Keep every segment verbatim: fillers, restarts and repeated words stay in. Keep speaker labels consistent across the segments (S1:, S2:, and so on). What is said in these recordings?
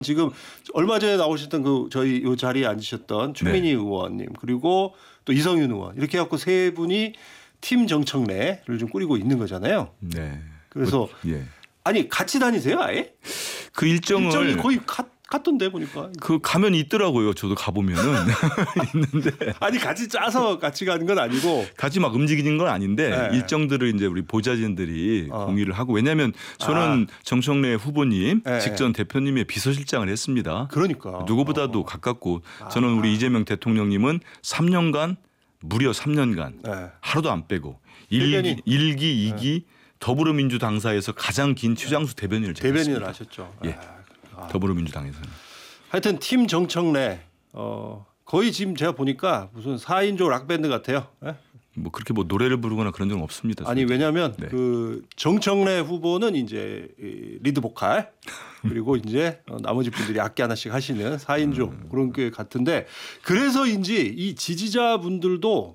S1: 지금 얼마 전에 나오셨던 그 저희 요 자리에 앉으셨던 최민희 네. 의원님 그리고 또 이성윤 의원 이렇게 해갖고 세 분이 팀 정청래를 좀 꾸리고 있는 거잖아요.
S2: 네.
S1: 그래서
S2: 뭐, 예.
S1: 아니 같이 다니세요, 아예?
S2: 그 일정을
S1: 일정이 거의 가, 갔던데 보니까.
S2: 그 가면 있더라고요. 저도 가보면은 있는데.
S1: 아니 같이 짜서 같이 가는 건 아니고.
S2: 같이 막 움직이는 건 아닌데
S1: 네.
S2: 일정들을 이제 우리 보좌진들이
S1: 어.
S2: 공유를 하고 왜냐하면 저는 아. 정청래 후보님
S1: 네.
S2: 직전 대표님의 비서실장을 했습니다.
S1: 그러니까.
S2: 누구보다도 어. 가깝고 저는 우리 아. 이재명 대통령님은 삼 년간 무려 삼 년간 네. 하루도 안 빼고 일기, 일기, 이기 네. 더불어민주당사에서 가장 긴 최장수 대변인을 제가
S1: 대변인을
S2: 했습니다.
S1: 하셨죠.
S2: 예. 아. 더불어민주당에서는.
S1: 하여튼 팀 정청래 어, 거의 지금 제가 보니까 무슨 사 인조 락밴드 같아요. 네?
S2: 뭐 그렇게 뭐 노래를 부르거나 그런 적은 없습니다.
S1: 아니 왜냐하면
S2: 네.
S1: 그 정청래 후보는 이제 리드 보컬 그리고 이제 나머지 분들이 악기 하나씩 하시는 사 인조 음. 그런 게 같은데 그래서인지 이 지지자분들도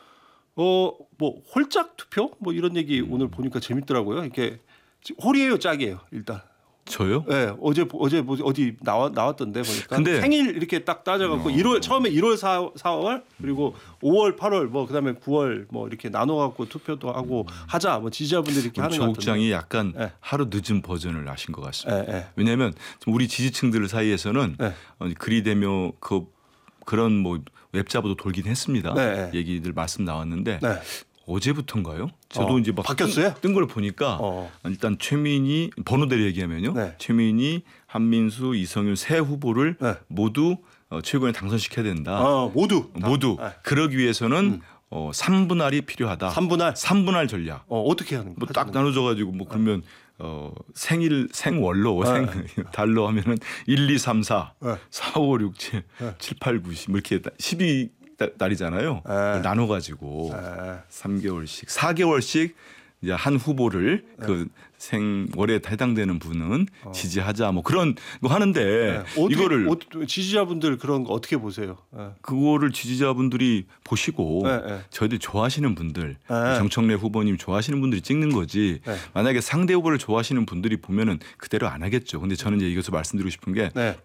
S1: 어 뭐 홀짝 투표 뭐 이런 얘기 음. 오늘 보니까 재밌더라고요. 이렇게 홀이에요, 짝이에요, 일단.
S2: 저요?
S1: 네, 어제 어제 뭐 어디 나왔 나왔던데 보니까
S2: 근데
S1: 생일 이렇게 딱 따져갖고
S2: 어.
S1: 일월 처음에 일월 사월 그리고 오월 팔월 뭐 그다음에 구월 뭐 이렇게 나눠갖고 투표도 하고 하자 뭐 지지자분들이 이렇게 하는 것 같은데.
S2: 조국장이 약간
S1: 네.
S2: 하루 늦은 버전을 하신 것 같습니다.
S1: 네, 네.
S2: 왜냐하면 우리 지지층들 사이에서는
S1: 네.
S2: 그리되며 그 그런 뭐 웹자보도 돌긴 했습니다.
S1: 네.
S2: 얘기들 말씀 나왔는데. 네. 어제부터인가요? 저도
S1: 어,
S2: 이제 막
S1: 바뀌었어요?
S2: 뜬 걸 보니까
S1: 어.
S2: 일단 최민희 번호대로 얘기하면요. 네. 최민희, 한민수, 이성윤 세 후보를 네. 모두 최고위원에 당선시켜야 된다.
S1: 어, 모두
S2: 모두. 네. 그러기 위해서는 음. 어, 삼분할이 필요하다.
S1: 삼분할.
S2: 삼분할 전략.
S1: 어, 어떻게 하는 거예요?
S2: 뭐 딱 나눠져가지고 뭐 그러면 어, 생일 생월로
S1: 네.
S2: 생 달로 하면은 일, 이, 삼, 사,
S1: 네.
S2: 사, 오, 육, 칠,
S1: 네.
S2: 칠, 팔, 구, 십 뭐 이렇게 십이 날이잖아요.
S1: 에.
S2: 나눠가지고
S1: 에.
S2: 삼 개월씩, 사 개월씩 이제 한 후보를 에. 그 생월에 해당되는 분은 어. 지지하자 뭐 그런 거 하는데
S1: 어떻게,
S2: 이거를
S1: 어떻게, 지지자분들 그런 거 어떻게 보세요? 에.
S2: 그거를 지지자분들이 보시고
S1: 에, 에.
S2: 저희들 좋아하시는 분들
S1: 에.
S2: 정청래 후보님 좋아하시는 분들이 찍는 거지
S1: 에.
S2: 만약에 상대 후보를 좋아하시는 분들이 보면은 그대로 안 하겠죠. 근데 저는 이제 이것을 말씀드리고 싶은 게
S1: 네.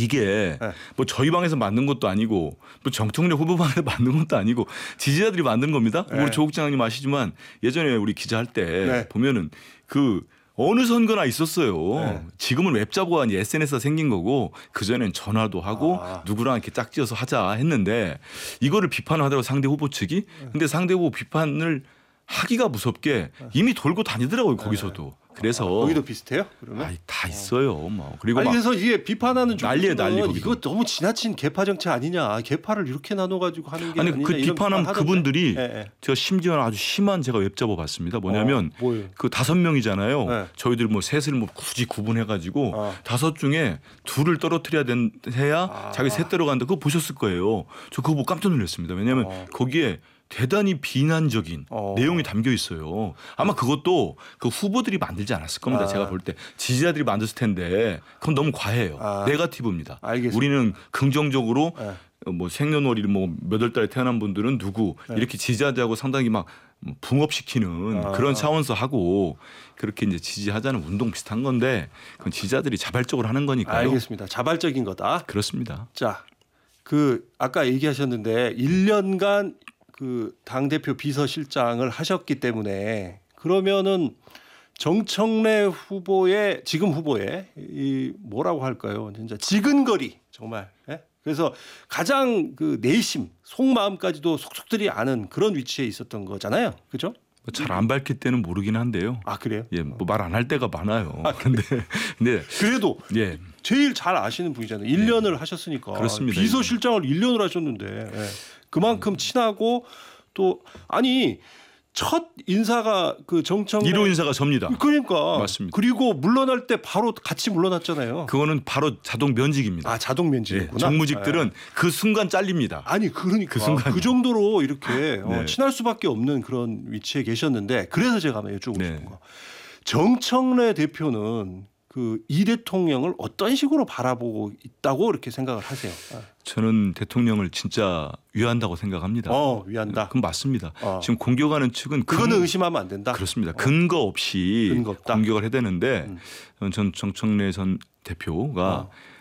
S2: 이게
S1: 네.
S2: 뭐 저희 방에서 만든 것도 아니고 뭐 정청래 후보 방에서 만든 것도 아니고 지지자들이 만든 겁니다.
S1: 네.
S2: 우리 조국 장관님 아시지만 예전에 우리 기자할 때
S1: 네.
S2: 보면은 그 어느 선거나 있었어요.
S1: 네.
S2: 지금은 웹자보가 아니 에스엔에스가 생긴 거고 그전엔 전화도 하고
S1: 아.
S2: 누구랑 이렇게 짝지어서 하자 했는데 이거를 비판을 하더라고 상대 후보 측이. 근데 상대 후보 비판을 하기가 무섭게 이미 돌고 다니더라고요. 거기서도. 그래서
S1: 아, 거기도 비슷해요? 그러면
S2: 아이, 다 있어요. 뭐 그리고
S1: 아니,
S2: 막
S1: 그래서 이게 비판하는
S2: 난리에 난리 거기도.
S1: 이거 너무 지나친 개파 정치 아니냐? 개파를 이렇게 나눠 가지고 하는 게
S2: 아니
S1: 아니냐?
S2: 그 비판한 그분들이
S1: 네, 네.
S2: 제가 심지어는 아주 심한 제가 웹자보 봤습니다. 뭐냐면
S1: 어, 뭐예요?
S2: 그 다섯 명이잖아요.
S1: 네.
S2: 저희들 뭐 셋을 뭐 굳이 구분해 가지고
S1: 어.
S2: 다섯 중에 둘을 떨어뜨려야 된 해야
S1: 아.
S2: 자기 셋 들어간다. 그거 보셨을 거예요. 저 그거 보고 깜짝 놀랐습니다. 왜냐하면
S1: 어.
S2: 거기에 대단히 비난적인
S1: 어.
S2: 내용이 담겨 있어요. 아마 그것도 그 후보들이 만들지 않았을 겁니다.
S1: 아.
S2: 제가 볼 때 지지자들이 만들었을 텐데 그건 너무 과해요.
S1: 아.
S2: 네거티브입니다.
S1: 알겠습니다.
S2: 우리는 긍정적으로
S1: 네.
S2: 뭐 생년월일 뭐 몇 월 달에 태어난 분들은 누구
S1: 네.
S2: 이렇게 지지자들하고 상당히 막 붕업시키는
S1: 아.
S2: 그런 차원에서 하고 그렇게 이제 지지하자는 운동 비슷한 건데 그건 지지자들이 자발적으로 하는 거니까요.
S1: 알겠습니다. 자발적인 거다.
S2: 그렇습니다.
S1: 자, 그 아까 얘기하셨는데 일 년간 그 당대표 비서실장을 하셨기 때문에 그러면은 정청래 후보의 지금 후보의 이 뭐라고 할까요? 진짜 지근거리 정말. 예? 그래서 가장 그 내심 속마음까지도 속속들이 아는 그런 위치에 있었던 거잖아요. 그렇죠?
S2: 잘 안 밝힐 때는 모르긴 한데요.
S1: 아 그래요?
S2: 예, 뭐 말 안 할 때가 많아요. 아, 근데 근데
S1: 그래도
S2: 예.
S1: 제일 잘 아시는 분이잖아요. 일 년을 하셨으니까.
S2: 그렇습니다.
S1: 비서실장을 일 년을 하셨는데 예. 그만큼 친하고 또 아니 첫 인사가 그 정청래
S2: 일 호 인사가 접니다.
S1: 그러니까
S2: 맞습니다.
S1: 그리고 물러날 때 바로 같이 물러났잖아요.
S2: 그거는 바로 자동 면직입니다.
S1: 아 자동 면직이구나.
S2: 예, 정무직들은
S1: 예.
S2: 그 순간 잘립니다.
S1: 아니 그러니까
S2: 그, 순간.
S1: 그 정도로 이렇게 어,
S2: 네.
S1: 친할 수밖에 없는 그런 위치에 계셨는데 그래서 제가 한번 여쭈고
S2: 네.
S1: 싶은 거 정청래 대표는 그 이 대통령을 어떤 식으로 바라보고 있다고 이렇게 생각을 하세요?
S2: 저는 대통령을 진짜 위한다고 생각합니다.
S1: 어, 위한다.
S2: 그건 맞습니다.
S1: 어.
S2: 지금 공격하는 측은
S1: 그거는
S2: 근,
S1: 의심하면 안 된다.
S2: 그렇습니다. 근거 없이
S1: 근거 없다.
S2: 공격을 해야 되는데
S1: 음.
S2: 전 정청래 전 대표가
S1: 어.